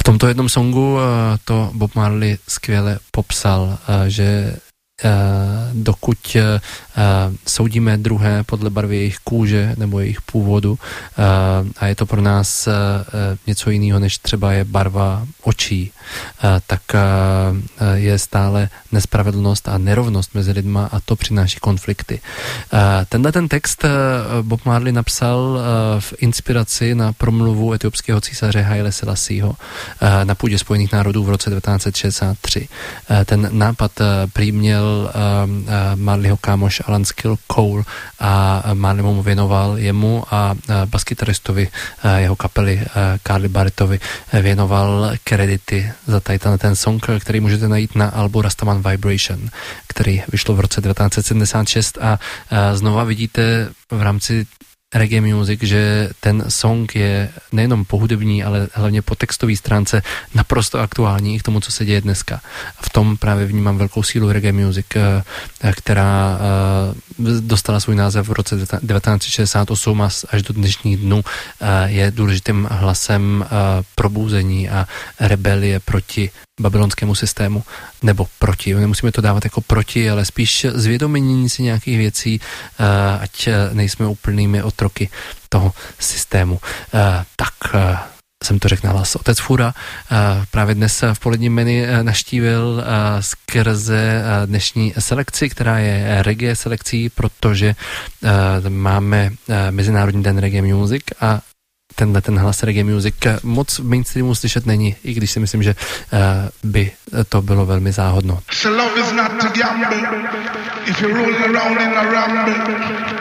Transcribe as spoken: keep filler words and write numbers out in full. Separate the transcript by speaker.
Speaker 1: tomto jednom songu to Bob Marley skvěle popsal, že dokud soudíme druhé podle barvy jejich kůže nebo jejich původu a je to pro nás něco jiného, než třeba je barva očí, tak je stále nespravedlnost a nerovnost mezi lidma a to přináší konflikty. Tenhle ten text Bob Marley napsal v inspiraci na promluvu etiopského císaře Haile Selassieho na půdě Spojených národů v roce devatenáct set šedesát tři. Ten nápad prý měl Marleyho kámoš Alan Skill Cole a Marley mu věnoval jemu a baskytaristovi jeho kapely Carly Barrettovi věnoval kredity za tady ten song, který můžete najít na albu Rastaman Vibration, který vyšlo v roce devatenáct set sedmdesát šest a znova vidíte v rámci reggae music, že ten song je nejenom po hudební, ale hlavně po textové stránce naprosto aktuální k tomu, co se děje dneska. V tom právě vnímám velkou sílu reggae music, která dostala svůj název v roce devatenáct set šedesát osm a až do dnešních dnů je důležitým hlasem probuzení a rebelie proti babylonskému systému, nebo proti. Nemusíme to dávat jako proti, ale spíš zvědomění si nějakých věcí, ať nejsme úplnými otroky toho systému. Tak jsem to řekl na hlas. Otec Fura právě dnes v poledním menu naštívil skrze dnešní selekci, která je reggae selekcí, protože máme Mezinárodní den reggae music a tenhle ten hlas reggae music moc v mainstreamu slyšet není, i když si myslím, že uh, by to bylo velmi záhodno.